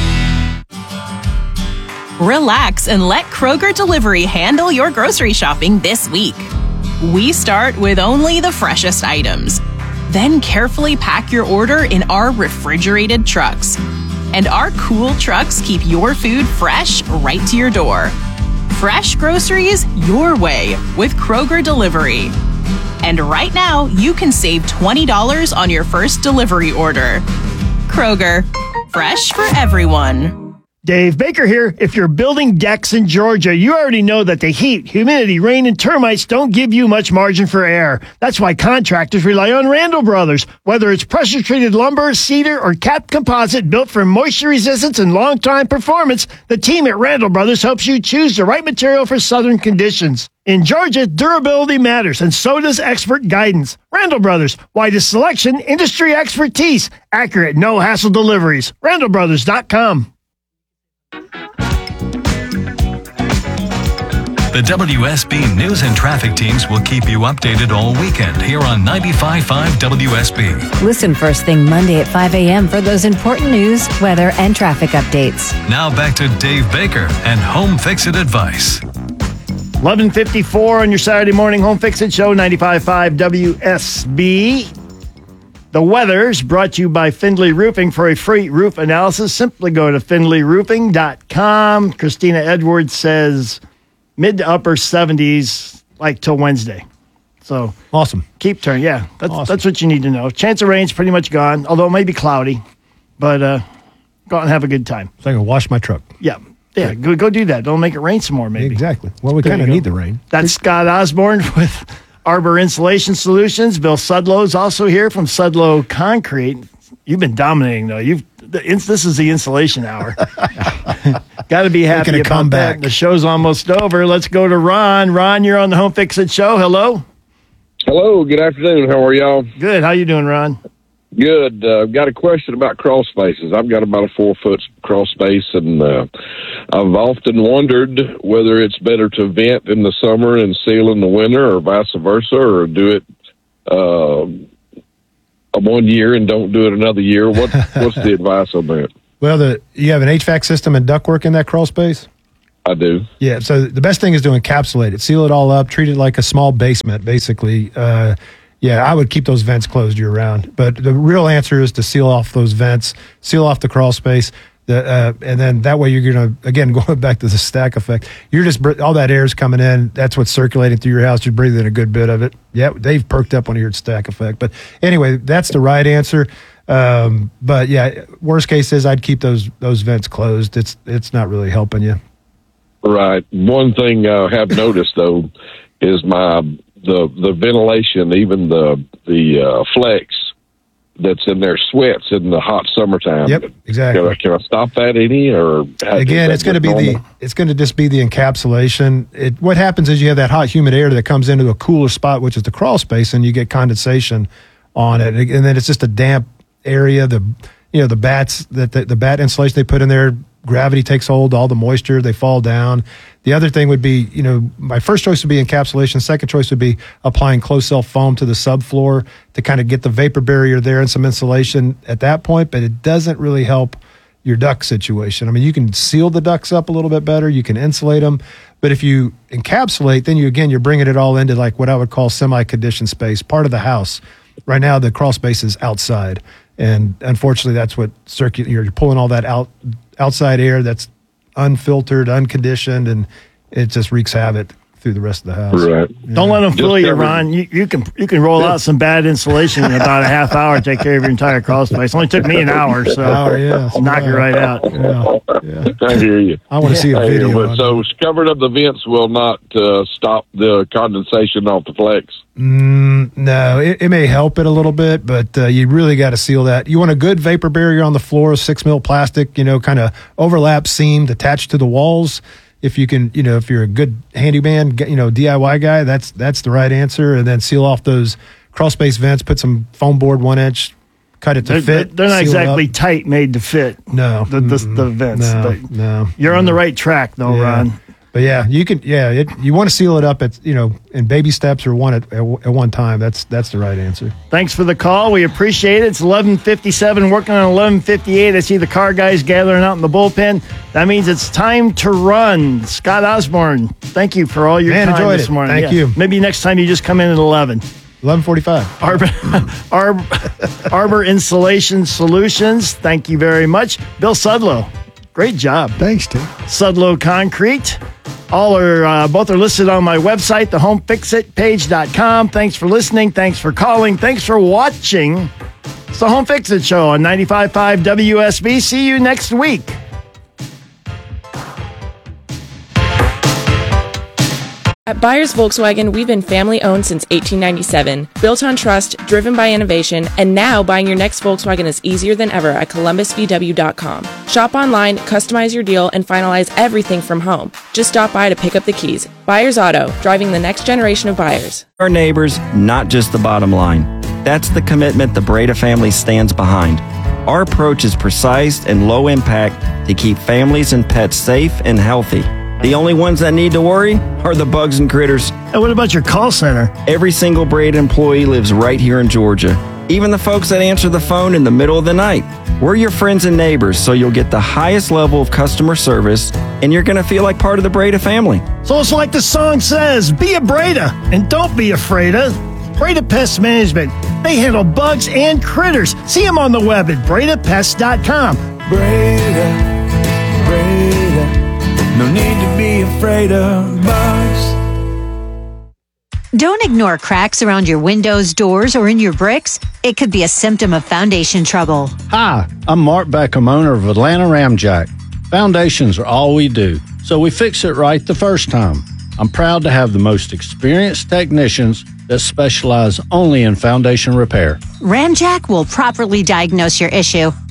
Relax and let Kroger Delivery handle your grocery shopping this week. We start with only the freshest items. Then carefully pack your order in our refrigerated trucks. And our cool trucks keep your food fresh right to your door. Fresh groceries your way with Kroger Delivery. And right now, you can save twenty dollars on your first delivery order. Kroger, fresh for everyone. Dave Baker here. If you're building decks in Georgia, you already know that the heat, humidity, rain, and termites don't give you much margin for error. That's why contractors rely on Randall Brothers. Whether it's pressure-treated lumber, cedar, or capped composite built for moisture resistance and long-time performance, the team at Randall Brothers helps you choose the right material for southern conditions. In Georgia, durability matters, and so does expert guidance. Randall Brothers, widest selection, industry expertise, accurate, no-hassle deliveries. randall brothers dot com. The W S B News and Traffic teams will keep you updated all weekend here on ninety-five point five W S B. Listen first thing Monday at five a.m. for those important news, weather, and traffic updates. Now back to Dave Baker and Home Fix-It Advice. eleven fifty-four on your Saturday morning Home Fix-It show, ninety-five point five W S B. The weather's brought to you by Findlay Roofing. For a free roof analysis, simply go to findlay roofing dot com. Christina Edwards says mid to upper seventies, like till Wednesday. So awesome. Keep turning. Yeah, that's awesome. That's what you need to know. Chance of rain's pretty much gone, although it may be cloudy. But uh, go out and have a good time. So I can wash my truck. Yeah. Yeah, go, go do that. Don't make it rain some more, maybe. Exactly. Well, we There kind of you go. need the rain. That's Scott Osborne with Arbor Insulation Solutions. Bill Sudlow's also here from Sudlow Concrete. You've been dominating, though. You've the ins- this is the insulation hour. Got to be happy Making a about comeback. that. The show's almost over. Let's go to Ron. Ron, you're on the Home Fix It show. Hello. Hello, good afternoon. How are y'all? Good. How you doing, Ron? Good. Uh, I've got a question about crawl spaces. I've got about a four foot crawl space, and uh, I've often wondered whether it's better to vent in the summer and seal in the winter, or vice versa, or do it uh, one year and don't do it another year. What What's the advice on that? Well, the you have an H V A C system and ductwork in that crawl space? I do. Yeah, so the best thing is to encapsulate it, seal it all up, treat it like a small basement, basically. Uh, yeah, I would keep those vents closed year round. But the real answer is to seal off those vents, seal off the crawl space, the, uh, and then that way you're going to, again, going back to the stack effect, you're just, all that air is coming in. That's what's circulating through your house. You're breathing a good bit of it. Yeah, they've perked up when you heard stack effect. But anyway, that's the right answer. Um, but yeah, worst case is I'd keep those those vents closed. It's it's not really helping you. Right. One thing I have noticed though is my the the ventilation, even the the uh, flex that's in there sweats in the hot summertime. Yep, exactly. Can I, can I stop that any or again? It's going to be normal? the it's going to just be the encapsulation. It, what happens is you have that hot, humid air that comes into a cooler spot, which is the crawl space, and you get condensation on it, and then it's just a damp area. The you know the bats that the, the bat insulation they put in there, gravity takes hold, all the moisture, they fall down. The other thing would be, you know, my first choice would be encapsulation. Second choice would be applying closed cell foam to the subfloor to kind of get the vapor barrier there and some insulation at that point. But it doesn't really help your duct situation. I mean, you can seal the ducts up a little bit better. You can insulate them. But if you encapsulate, then you, again, you're bringing it all into like what I would call semi-conditioned space, part of the house. Right now, the crawl space is outside. And unfortunately, that's what circuit, you're pulling all that out, outside air that's unfiltered, unconditioned, and it just wreaks havoc through the rest of the house. Right. Yeah. Don't let them fool you, Ron. You, you can you can roll out some bad insulation in about a half hour, take care of your entire crawl space. Only took me an hour, so hour, yeah. knock it right out. Yeah. Yeah. I hear you. I want to see a I hear you. video. But so covering up the vents will not uh, stop the condensation off the flex. Mm, no, it, it may help it a little bit, but uh, you really got to seal that. You want a good vapor barrier on the floor, six mil plastic, you know, kind of overlap seamed attached to the walls. If you can, you know, if you're a good handyman, you know, D I Y guy, that's that's the right answer. And then seal off those crawl space vents, put some foam board one inch, cut it to They're, fit. they're not seal it exactly up. tight made to fit. No, the the, the vents. No, But no. you're on the right track, though, Yeah. Ron. But yeah, you can. Yeah, it, you want to seal it up at you know in baby steps or one at, at at one time. That's that's the right answer. Thanks for the call. We appreciate it. It's eleven fifty-seven, working on eleven fifty-eight. I see the car guys gathering out in the bullpen. That means it's time to run. Scott Osborne, thank you for all your Man, time enjoyed this it. morning. Thank you. Maybe next time you just come in at eleven. eleven forty-five. Arbor, Arbor, Arbor Insulation Solutions, thank you very much. Bill Sudlow, great job. Thanks, Tim. Sudlow Concrete. All are uh, both are listed on my website, the home fix it page dot com. Thanks for listening. Thanks for calling. Thanks for watching. It's the Home Fix It Show on ninety-five point five W S B. See you next week. At Byers Volkswagen, we've been family-owned since eighteen ninety-seven, built on trust, driven by innovation, and now buying your next Volkswagen is easier than ever at columbus v w dot com. Shop online, customize your deal, and finalize everything from home. Just stop by to pick up the keys. Byers Auto, driving the next generation of buyers. Our neighbors, not just the bottom line. That's the commitment the Breda family stands behind. Our approach is precise and low impact to keep families and pets safe and healthy. The only ones that need to worry are the bugs and critters. And what about your call center? Every single Breda employee lives right here in Georgia. Even the folks that answer the phone in the middle of the night. We're your friends and neighbors, so you'll get the highest level of customer service, and you're going to feel like part of the Breda family. So it's like the song says, be a Breda, and don't be afraid of Breda Pest Management. They handle bugs and critters. See them on the web at breda pest dot com. Breda, Breda. No need to be afraid of bugs. Don't ignore cracks around your windows, doors, or in your bricks. It could be a symptom of foundation trouble. Hi, I'm Mark Beckham, owner of Atlanta Ramjack. Foundations are all we do, so we fix it right the first time. I'm proud to have the most experienced technicians that specialize only in foundation repair. Ramjack will properly diagnose your issue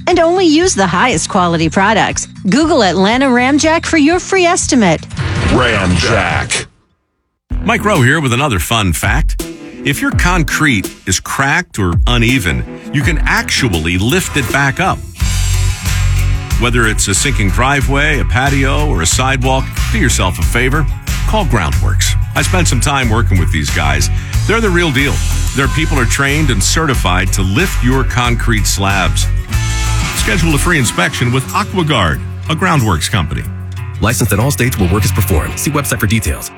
and only use the highest quality products. Google Atlanta Ramjack for your free estimate. Ramjack. Mike Rowe here with another fun fact. If your concrete is cracked or uneven, you can actually lift it back up. Whether it's a sinking driveway, a patio, or a sidewalk, do yourself a favor. Call Groundworks. I spent some time working with these guys. They're the real deal. Their people are trained and certified to lift your concrete slabs. Schedule a free inspection with AquaGuard, a Groundworks company. Licensed in all states where work is performed. See website for details.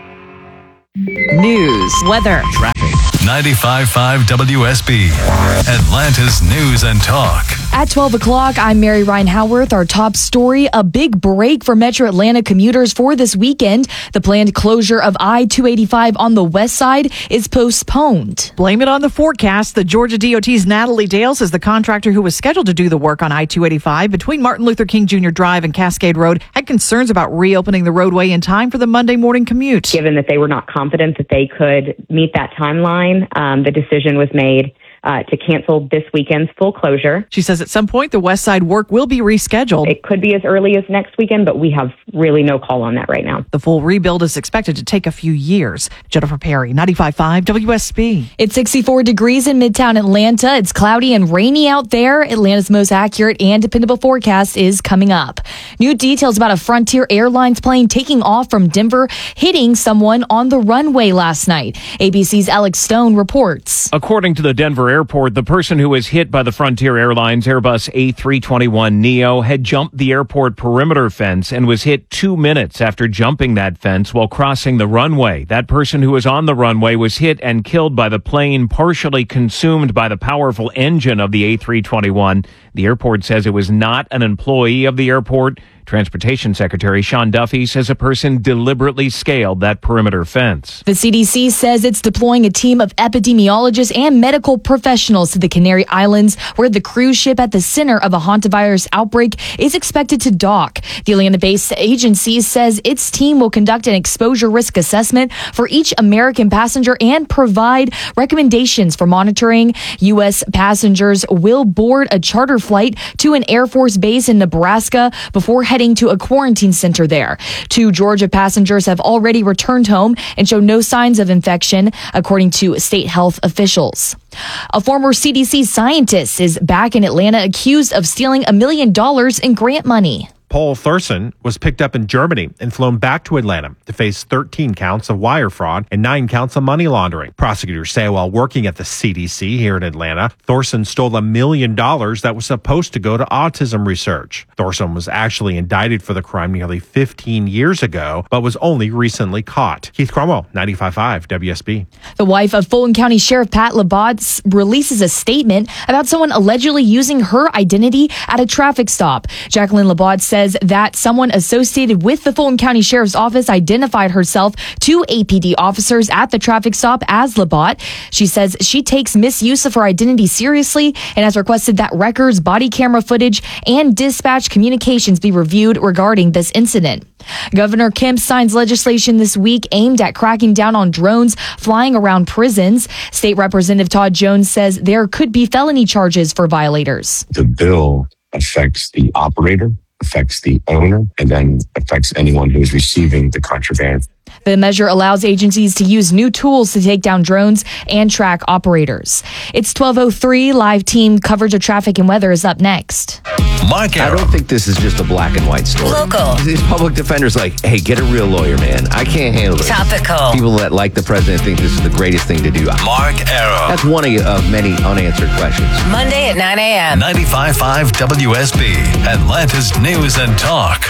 News, weather, traffic. ninety-five point five W S B, Atlanta's News and Talk. At twelve o'clock, I'm Mary Ryan Howarth. Our top story, a big break for Metro Atlanta commuters for this weekend. The planned closure of I two eighty-five on the west side is postponed. Blame it on the forecast. The Georgia D O T's Natalie Dale says the contractor who was scheduled to do the work on I two eighty-five between Martin Luther King Junior Drive and Cascade Road had concerns about reopening the roadway in time for the Monday morning commute. Given that they were not confident that they could meet that timeline, um, the decision was made Uh, to cancel this weekend's full closure. She says at some point the west side work will be rescheduled. It could be as early as next weekend, but we have really no call on that right now. The full rebuild is expected to take a few years. Jennifer Perry, ninety-five point five W S B. It's sixty-four degrees in Midtown Atlanta. It's cloudy and rainy out there. Atlanta's most accurate and dependable forecast is coming up. New details about a Frontier Airlines plane taking off from Denver, hitting someone on the runway last night. A B C's Alex Stone reports. According to the Denver airport, the person who was hit by the Frontier Airlines Airbus A three twenty-one neo had jumped the airport perimeter fence and was hit two minutes after jumping that fence while crossing the runway. That person who was on the runway was hit and killed by the plane, partially consumed by the powerful engine of the A three twenty-one. The airport says it was not an employee of the airport. Transportation Secretary Sean Duffy says a person deliberately scaled that perimeter fence. The C D C says it's deploying a team of epidemiologists and medical professionals to the Canary Islands, where the cruise ship at the center of a hantavirus outbreak is expected to dock. The Atlanta-based agency says its team will conduct an exposure risk assessment for each American passenger and provide recommendations for monitoring. U S passengers will board a charter flight to an Air Force base in Nebraska before heading to a quarantine center there. Two Georgia passengers have already returned home and show no signs of infection, according to state health officials. A former C D C scientist is back in Atlanta accused of stealing a million dollars in grant money. Paul Thurston was picked up in Germany and flown back to Atlanta to face thirteen counts of wire fraud and nine counts of money laundering. Prosecutors say while working at the C D C here in Atlanta, Thurston stole a million dollars that was supposed to go to autism research. Thurston was actually indicted for the crime nearly fifteen years ago, but was only recently caught. Keith Cromwell, ninety-five point five W S B. The wife of Fulton County Sheriff Pat Labatt releases a statement about someone allegedly using her identity at a traffic stop. Jacqueline Labatt says that someone associated with the Fulton County Sheriff's Office identified herself to A P D officers at the traffic stop as Labatt. She says she takes misuse of her identity seriously and has requested that records, body camera footage, and dispatch communications be reviewed regarding this incident. Governor Kemp signs legislation this week aimed at cracking down on drones flying around prisons. State Representative Todd Jones says there could be felony charges for violators. The bill affects the operator, affects the owner, and then affects anyone who is receiving the contraband. The measure allows agencies to use new tools to take down drones and track operators. It's twelve oh three. Live team coverage of traffic and weather is up next. Mark I don't think this is just a black and white story. Local. These public defenders like, hey, get a real lawyer, man. I can't handle this. Topical. People that like the president think this is the greatest thing to do. Mark Arrow. That's one of, of many unanswered questions. Monday at nine a.m. ninety-five point five W S B, Atlanta's News and Talk.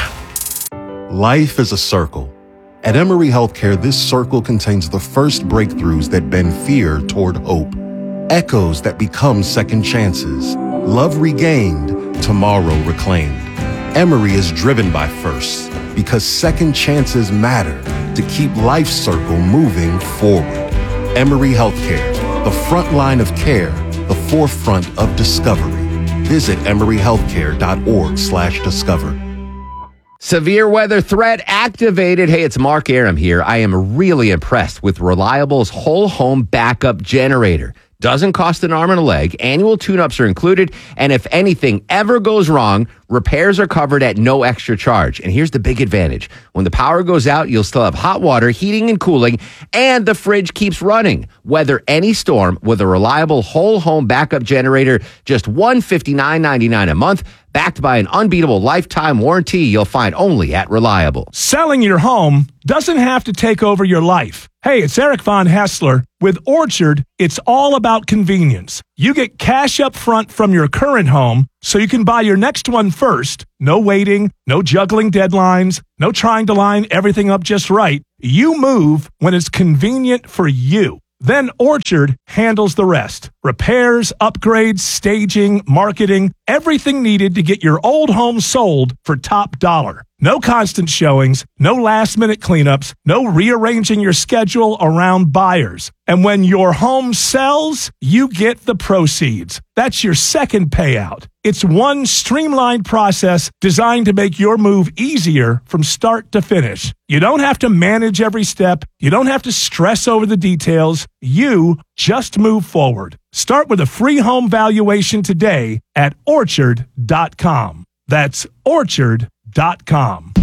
Life is a circle. At Emory Healthcare, this circle contains the first breakthroughs that bend fear toward hope, echoes that become second chances, love regained, tomorrow reclaimed. Emory is driven by firsts because second chances matter to keep life's circle moving forward. Emory Healthcare, the front line of care, the forefront of discovery. Visit emory healthcare dot org slash discover. Severe weather threat activated. Hey, it's Mark Aram here. I am really impressed with Reliable's whole home backup generator. Doesn't cost an arm and a leg. Annual tune-ups are included. And if anything ever goes wrong, repairs are covered at no extra charge. And here's the big advantage. When the power goes out, you'll still have hot water, heating and cooling, and the fridge keeps running. Weather any storm with a reliable whole home backup generator, just one hundred fifty-nine dollars and ninety-nine cents a month, backed by an unbeatable lifetime warranty you'll find only at Reliable. Selling your home doesn't have to take over your life. Hey, it's Eric Von Hessler. With Orchard, it's all about convenience. You get cash up front from your current home so you can buy your next one first. No waiting, no juggling deadlines, no trying to line everything up just right. You move when it's convenient for you. Then Orchard handles the rest. Repairs, upgrades, staging, marketing, everything needed to get your old home sold for top dollar. No constant showings, no last-minute cleanups, no rearranging your schedule around buyers. And when your home sells, you get the proceeds. That's your second payout. It's one streamlined process designed to make your move easier from start to finish. You don't have to manage every step. You don't have to stress over the details. You just move forward. Start with a free home valuation today at orchard dot com. That's orchard dot com.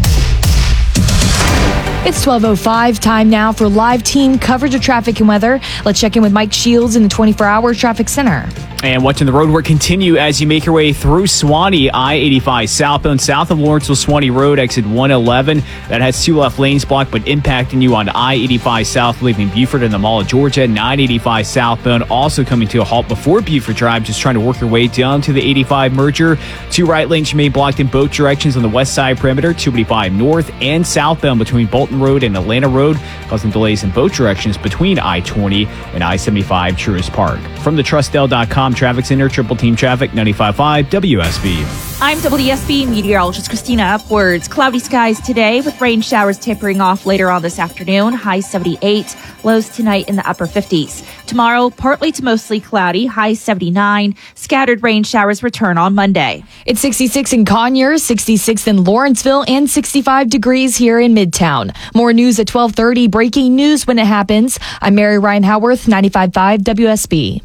It's twelve oh five, time now for live team coverage of traffic and weather. Let's check in with Mike Shields in the twenty-four hour traffic center. And watching the road work continue as you make your way through Suwanee, I eighty-five southbound, south of Lawrenceville Suwanee Road, exit one eleven. That has two left lanes blocked, but impacting you on I eighty-five south, leaving Buford and the Mall of Georgia. nine eighty-five southbound, also coming to a halt before Buford Drive, just trying to work your way down to the eighty-five merger. Two right lanes remain blocked in both directions on the west side perimeter, two eighty-five north and southbound between Bolton Road and Atlanta Road, causing delays in both directions between I twenty and I seventy-five Truist Park. From the Trustdell dot com Traffic Center, Triple Team Traffic, ninety-five point five W S B. I'm W S B meteorologist Christina Upwards. Cloudy skies today with rain showers tapering off later on this afternoon. High seventy-eight, lows tonight in the upper fifties. Tomorrow, partly to mostly cloudy, high seventy-nine. Scattered rain showers return on Monday. It's sixty-six in Conyers, sixty-six in Lawrenceville, and sixty-five degrees here in Midtown. More news at twelve thirty. Breaking news when it happens. I'm Mary Ryan Howarth, ninety-five point five W S B.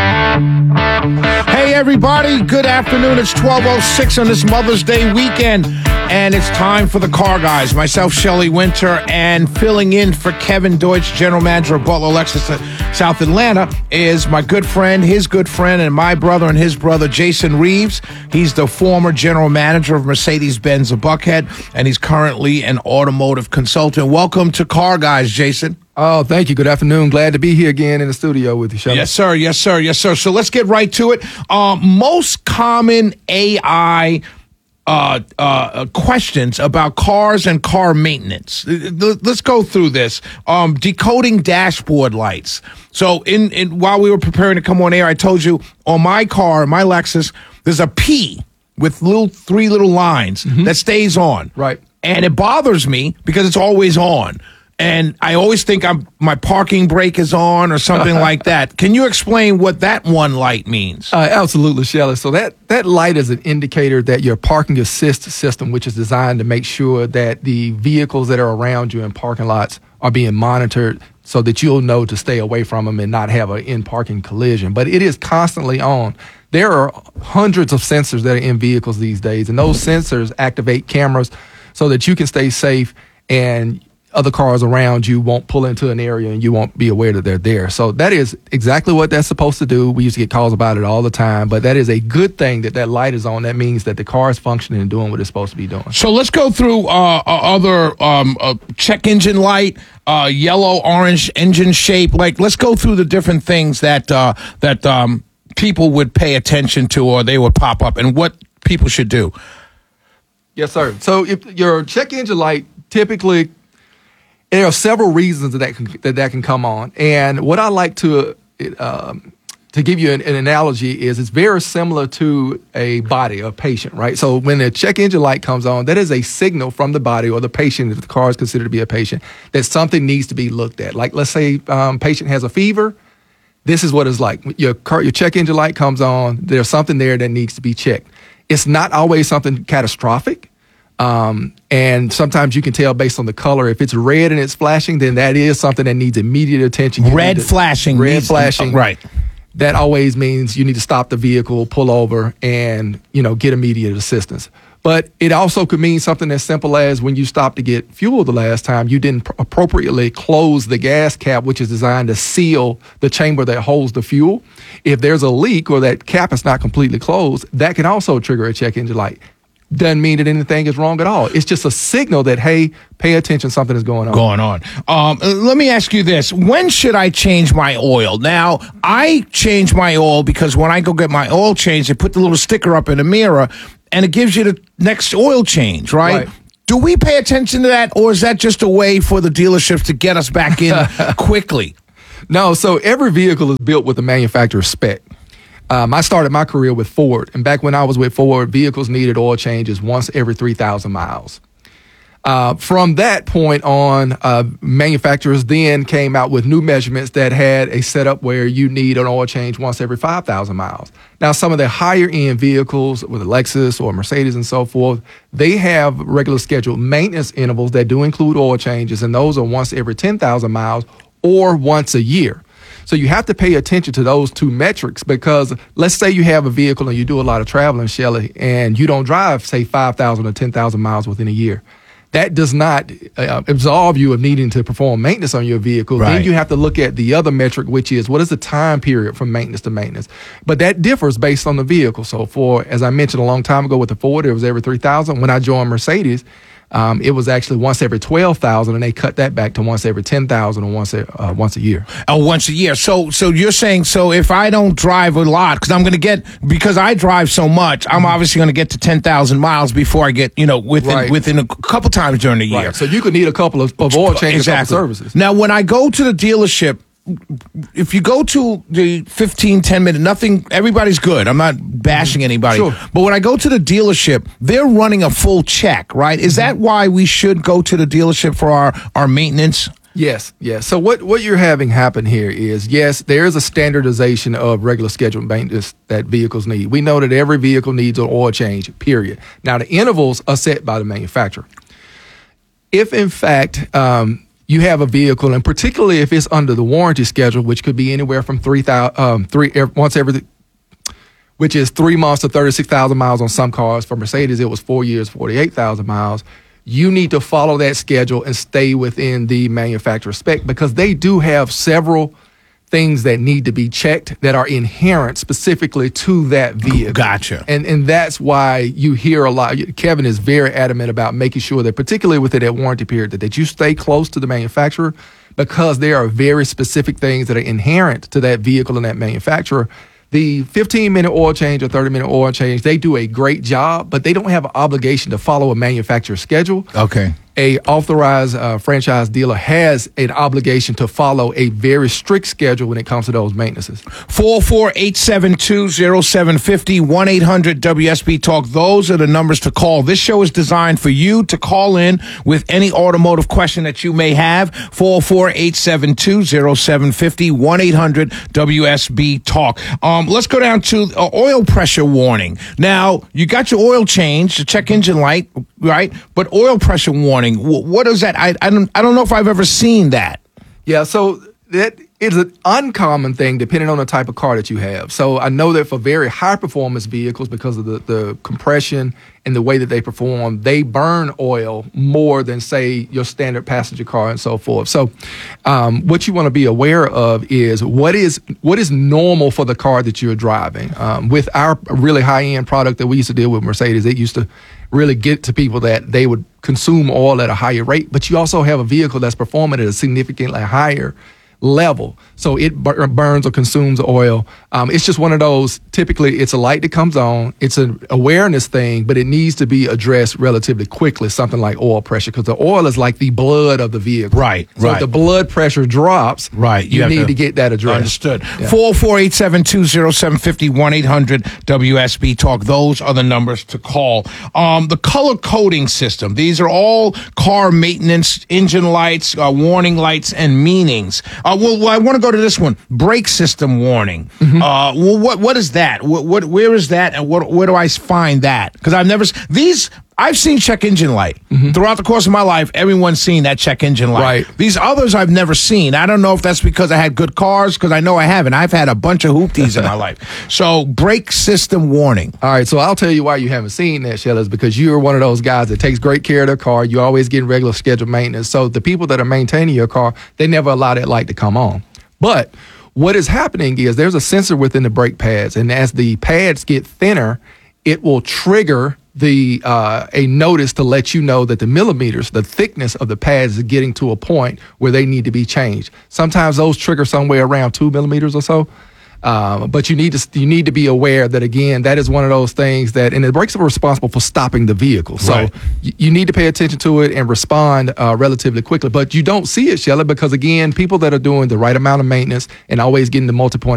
Hey, everybody. Good afternoon. It's twelve oh six on this Mother's Day weekend, and it's time for the Car Guys. Myself, Shelley Winter, and filling in for Kevin Deutsch, General Manager of Butler Lexus at South Atlanta, is my good friend, his good friend, and my brother and his brother, Jason Reeves. He's the former General Manager of Mercedes-Benz of Buckhead, and he's currently an automotive consultant. Welcome to Car Guys, Jason. Oh, thank you. Good afternoon. Glad to be here again in the studio with you, Shelley. Yes, sir. Yes, sir. Yes, sir. So let's get right to it. Uh, most common A I uh, uh, questions about cars and car maintenance. Let's go through this. Um, decoding dashboard lights. So in, in while we were preparing to come on air, I told you on my car, my Lexus, there's a P with little three little lines mm-hmm. that stays on. Right. And it bothers me because it's always on. And I always think I'm my parking brake is on or something like that. Can you explain what that one light means? Uh, absolutely, Shelley. So that, that light is an indicator that your parking assist system, which is designed to make sure that the vehicles that are around you in parking lots are being monitored so that you'll know to stay away from them and not have an in-parking collision. But it is constantly on. There are hundreds of sensors that are in vehicles these days, and those sensors activate cameras so that you can stay safe and other cars around you won't pull into an area and you won't be aware that they're there. So that is exactly what that's supposed to do. We used to get calls about it all the time, but that is a good thing that that light is on. That means that the car is functioning and doing what it's supposed to be doing. So let's go through uh, other um, uh, check engine light, uh, yellow, orange engine shape. Like, let's go through the different things that uh, that um, people would pay attention to or they would pop up and what people should do. Yes, sir. So if your check engine light typically, there are several reasons that that can, that, that can come on. And what I like to um, to give you an, an analogy is it's very similar to a body, a patient, right? So when the check engine light comes on, that is a signal from the body or the patient, if the car is considered to be a patient, that something needs to be looked at. Like, let's say um, patient has a fever. This is what it's like. Your car, your check engine light comes on. There's something there that needs to be checked. It's not always something catastrophic. Um, and sometimes you can tell based on the color. If it's red and it's flashing, then that is something that needs immediate attention. You red to, flashing. Red needs, flashing. Oh, right. that always means you need to stop the vehicle, pull over, and, you know, get immediate assistance. But it also could mean something as simple as when you stopped to get fuel the last time, you didn't pr- appropriately close the gas cap, which is designed to seal the chamber that holds the fuel. If there's a leak or that cap is not completely closed, that can also trigger a check engine light. Doesn't mean that anything is wrong at all. It's just a signal that, hey, pay attention, something is going on. Going on. Um, let me ask you this. When should I change my oil? Now, I change my oil because when I go get my oil change, they put the little sticker up in the mirror, and it gives you the next oil change, right? right. Do we pay attention to that, or is that just a way for the dealerships to get us back in quickly? No, so every vehicle is built with a manufacturer's spec. Um, I started my career with Ford, and back when I was with Ford, vehicles needed oil changes once every three thousand miles. Uh, from that point on, uh, manufacturers then came out with new measurements that had a setup where you need an oil change once every five thousand miles. Now, some of the higher-end vehicles, with a Lexus or Mercedes and so forth, they have regular scheduled maintenance intervals that do include oil changes, and those are once every ten thousand miles or once a year. So you have to pay attention to those two metrics because let's say you have a vehicle and you do a lot of traveling, Shelley, and you don't drive, say, five thousand or ten thousand miles within a year. That does not uh, absolve you of needing to perform maintenance on your vehicle. Right. Then you have to look at the other metric, which is what is the time period from maintenance to maintenance. But that differs based on the vehicle. So for, as I mentioned a long time ago with the Ford, it was every three thousand. When I joined Mercedes, Um, it was actually once every twelve thousand, and they cut that back to once every ten thousand or once a, uh, once a year. Oh, once a year. So, so you're saying, so if I don't drive a lot, because I'm going to get, because I drive so much, I'm obviously going to get to ten thousand miles before I get, you know, within right. within a couple times during the year. Right. So you could need a couple of, of oil changes, exactly. a couple services. Now, when I go to the dealership, if you go to the fifteen, ten minute, nothing, everybody's good. I'm not bashing anybody. Sure. But when I go to the dealership, they're running a full check, right? Is that why we should go to the dealership for our, our maintenance? Yes, yes. So what, what you're having happen here is, yes, there is a standardization of regular scheduled maintenance that vehicles need. We know that every vehicle needs an oil change, period. Now, the intervals are set by the manufacturer. If, in fact, um, you have a vehicle, and particularly if it's under the warranty schedule, which could be anywhere from three thousand, um, three once every, which is three months to thirty-six thousand miles on some cars. For Mercedes, it was four years, forty-eight thousand miles. You need to follow that schedule and stay within the manufacturer spec because they do have several things that need to be checked that are inherent specifically to that vehicle. Gotcha. And and that's why you hear a lot. Kevin is very adamant about making sure that, particularly within that warranty period, that, that you stay close to the manufacturer because there are very specific things that are inherent to that vehicle and that manufacturer. The fifteen minute oil change or thirty minute oil change, they do a great job, but they don't have an obligation to follow a manufacturer's schedule. Okay. A authorized uh, franchise dealer has an obligation to follow a very strict schedule when it comes to those maintenances. four oh four, eight seven two, oh seven five oh, one eight hundred W S B Talk. Those are the numbers to call. This show is designed for you to call in with any automotive question that you may have. four oh four, eight seven two, oh seven five oh, one eight hundred W S B Talk. Um, let's go down to uh, oil pressure warning. Now, you got your oil change, the check engine light, right? But oil pressure warning. What is that? I, I don't I don't know if I've ever seen that. Yeah, so that is an uncommon thing depending on the type of car that you have. So I know that for very high performance vehicles, because of the, the compression and the way that they perform, they burn oil more than, say, your standard passenger car and so forth. So um, what you want to be aware of is what is what is normal for the car that you're driving. Um, with our really high-end product that we used to deal with, Mercedes, it used to really get to people that they would consume oil at a higher rate, but you also have a vehicle that's performing at a significantly higher level. So it bur- burns or consumes oil. Um, it's just one of those, typically it's a light that comes on. It's an awareness thing, but it needs to be addressed relatively quickly, something like oil pressure, because the oil is like the blood of the vehicle. Right, so right. if the blood pressure drops, right, you, you need to, to get that addressed. Understood. four oh four, eight seven two, oh seven five oh, one eight hundred W S B Talk. Those are the numbers to call. Um, the color coding system. These are all car maintenance, engine lights, uh, warning lights, and meanings. Uh, well, well, I want to go to this one. Brake system warning. Mm-hmm. Uh, well, what what is that? What, what where is that, and what where do I find that? Because I've never these. I've seen check engine light. Mm-hmm. Throughout the course of my life, everyone's seen that check engine light. Right. These others I've never seen. I don't know if that's because I had good cars, because I know I haven't. I've had a bunch of hoopties in my life. So, brake system warning. All right, so I'll tell you why you haven't seen that, Shell, is because you're one of those guys that takes great care of their car. You always getting regular scheduled maintenance. So, the people that are maintaining your car, they never allow that light to come on. But what is happening is there's a sensor within the brake pads, and as the pads get thinner, it will trigger the uh, a notice to let you know that the millimeters, the thickness of the pads is getting to a point where they need to be changed. Sometimes those trigger somewhere around two millimeters or so. Um, but you need to you need to be aware that, again, that is one of those things that, and the brakes are responsible for stopping the vehicle. So Right. you, you need to pay attention to it and respond uh, relatively quickly. But you don't see it, Shelley, because, again, people that are doing the right amount of maintenance and always getting the multi-point